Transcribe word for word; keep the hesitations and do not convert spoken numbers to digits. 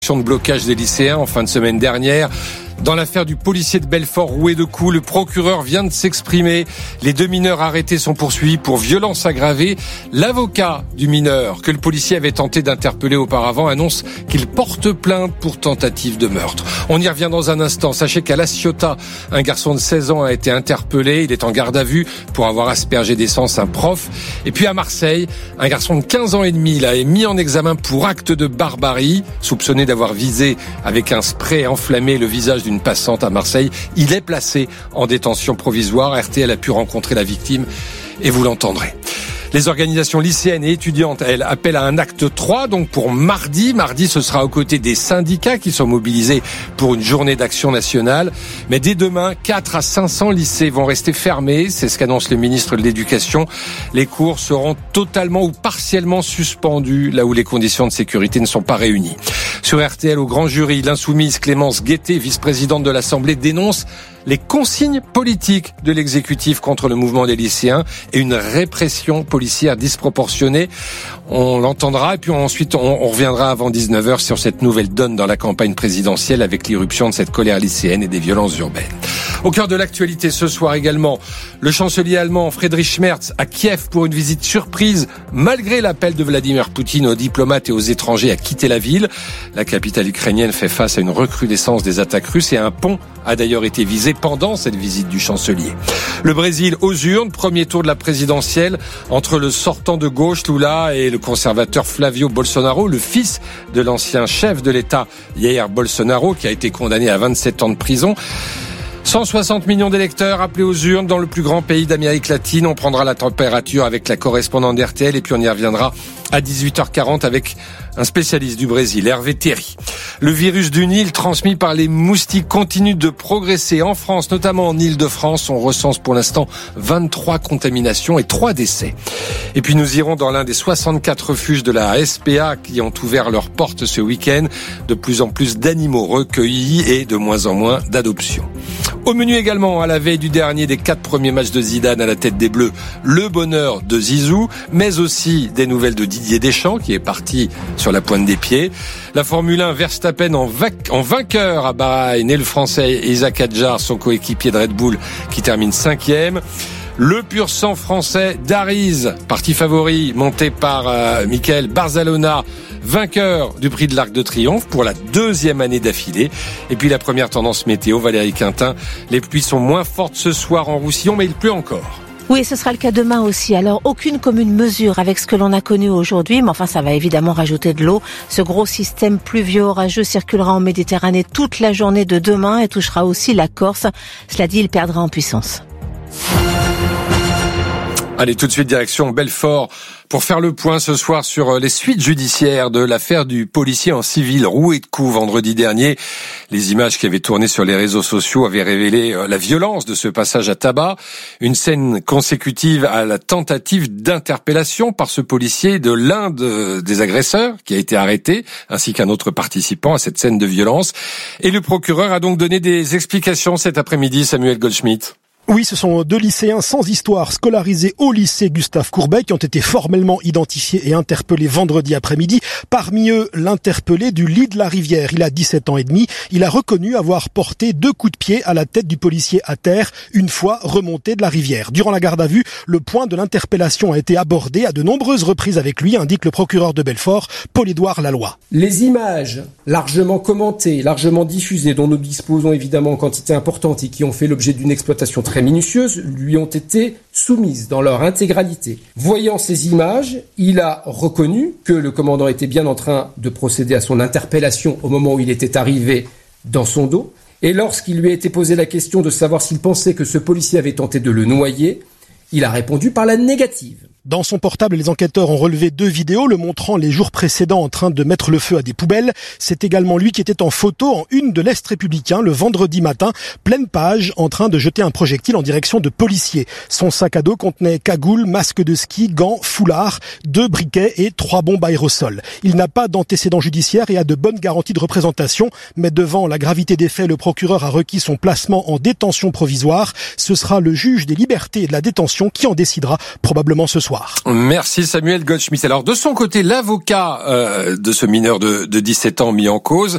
De blocage des lycéens en fin de semaine dernière. Dans l'affaire du policier de Belfort roué de coups, le procureur vient de s'exprimer. Les deux mineurs arrêtés sont poursuivis pour violence aggravée. L'avocat du mineur que le policier avait tenté d'interpeller auparavant annonce qu'il porte plainte pour tentative de meurtre. On y revient dans un instant. Sachez qu'à La Ciotat, un garçon de seize ans a été interpellé. Il est en garde à vue pour avoir aspergé d'essence un prof. Et puis à Marseille, un garçon de quinze ans et demi là, est mis en examen pour acte de barbarie, soupçonné d'avoir visé avec un spray enflammé le visage d'une une passante à Marseille. Il est placé en détention provisoire. R T L a pu rencontrer la victime et vous l'entendrez. Les organisations lycéennes et étudiantes, elles, appellent à un acte trois, donc pour mardi. Mardi, ce sera aux côtés des syndicats qui sont mobilisés pour une journée d'action nationale. Mais dès demain, quatre à cinq cents lycées vont rester fermés. C'est ce qu'annonce le ministre de l'Éducation. Les cours seront totalement ou partiellement suspendus, là où les conditions de sécurité ne sont pas réunies. Sur R T L, au grand jury, l'insoumise Clémence Guettet, vice-présidente de l'Assemblée, dénonce les consignes politiques de l'exécutif contre le mouvement des lycéens et une répression policière disproportionnée. On l'entendra et puis ensuite on, on reviendra avant dix-neuf heures sur cette nouvelle donne dans la campagne présidentielle avec l'irruption de cette colère lycéenne et des violences urbaines. Au cœur de l'actualité ce soir également, le chancelier allemand Friedrich Merz à Kiev pour une visite surprise malgré l'appel de Vladimir Poutine aux diplomates et aux étrangers à quitter la ville. La capitale ukrainienne fait face à une recrudescence des attaques russes et un pont a d'ailleurs été visé pendant cette visite du chancelier. Le Brésil aux urnes, premier tour de la présidentielle entre le sortant de gauche Lula et le conservateur Flavio Bolsonaro, le fils de l'ancien chef de l'État Jair Bolsonaro qui a été condamné à vingt-sept ans de prison. cent soixante millions d'électeurs appelés aux urnes dans le plus grand pays d'Amérique latine. On prendra la température avec la correspondante d'R T L et puis on y reviendra à dix-huit heures quarante avec un spécialiste du Brésil, Hervé Théry. Le virus du Nil transmis par les moustiques continue de progresser en France, notamment en Île-de-France. On recense pour l'instant vingt-trois contaminations et trois décès. Et puis nous irons dans l'un des soixante-quatre refuges de la S P A qui ont ouvert leurs portes ce week-end. De plus en plus d'animaux recueillis et de moins en moins d'adoptions. Au menu également, à la veille du dernier des quatre premiers matchs de Zidane à la tête des Bleus, le bonheur de Zizou, mais aussi des nouvelles de Didier Deschamps qui est parti sur la pointe des pieds. La Formule un, Verstappen en, vac- en vainqueur à Bahreïn et le Français Isaac Hadjar, son coéquipier de Red Bull, qui termine cinquième. Le pur sang français d'Ariz, parti favori, monté par euh, Michael Barzalona, vainqueur du prix de l'Arc de Triomphe pour la deuxième année d'affilée. Et puis la première tendance météo, Valérie Quintin, les pluies sont moins fortes ce soir en Roussillon, mais il pleut encore. Oui, ce sera le cas demain aussi. Alors, aucune commune mesure avec ce que l'on a connu aujourd'hui, mais enfin, ça va évidemment rajouter de l'eau. Ce gros système pluvieux orageux circulera en Méditerranée toute la journée de demain et touchera aussi la Corse. Cela dit, il perdra en puissance. Allez, tout de suite, direction Belfort pour faire le point ce soir sur les suites judiciaires de l'affaire du policier en civil roué de coups vendredi dernier. Les images qui avaient tourné sur les réseaux sociaux avaient révélé la violence de ce passage à tabac. Une scène consécutive à la tentative d'interpellation par ce policier de l'un de, des agresseurs qui a été arrêté, ainsi qu'un autre participant à cette scène de violence. Et le procureur a donc donné des explications cet après-midi, Samuel Goldschmidt. Oui, ce sont deux lycéens sans histoire scolarisés au lycée Gustave Courbet qui ont été formellement identifiés et interpellés vendredi après-midi. Parmi eux, l'interpellé du lit de la Rivière. Il a dix-sept ans et demi. Il a reconnu avoir porté deux coups de pied à la tête du policier à terre une fois remonté de la rivière. Durant la garde à vue, le point de l'interpellation a été abordé à de nombreuses reprises avec lui, indique le procureur de Belfort, Paul-Édouard Laloy. Les images largement commentées, largement diffusées, dont nous disposons évidemment en quantité importante et qui ont fait l'objet d'une exploitation très minutieuses, lui ont été soumises dans leur intégralité. Voyant ces images, il a reconnu que le commandant était bien en train de procéder à son interpellation au moment où il était arrivé dans son dos. Et lorsqu'il lui a été posé la question de savoir s'il pensait que ce policier avait tenté de le noyer, il a répondu par la négative. Dans son portable, les enquêteurs ont relevé deux vidéos le montrant les jours précédents en train de mettre le feu à des poubelles. C'est également lui qui était en photo en une de l'Est républicain le vendredi matin, pleine page, en train de jeter un projectile en direction de policiers. Son sac à dos contenait cagoule, masque de ski, gants, foulard, deux briquets et trois bombes aérosols. Il n'a pas d'antécédent judiciaire et a de bonnes garanties de représentation, mais devant la gravité des faits, le procureur a requis son placement en détention provisoire. Ce sera le juge des libertés et de la détention qui en décidera probablement ce soir. soir. Merci Samuel Goldschmidt. Alors de son côté, l'avocat euh, de ce mineur de, de dix-sept ans mis en cause